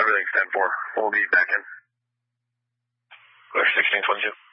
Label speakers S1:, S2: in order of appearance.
S1: Everything's 10-4. We'll be back in.
S2: Clear 1622.